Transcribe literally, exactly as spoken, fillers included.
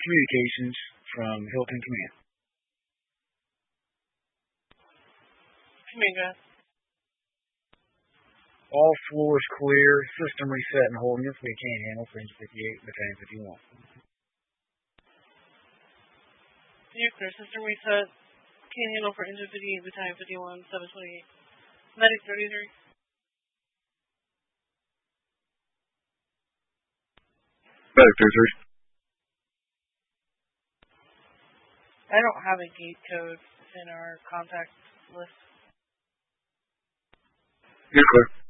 communications from Hilton Command. Commander. All floors clear. System reset and holding us. We can't handle for engine fifty-eight, battalion fifty-one. You're clear. System reset. Can't handle for engine fifty-eight, battalion fifty-one, seven twenty-eight. Medic thirty-three. Medic thirty-three. I don't have a gate code in our contact list. You're clear.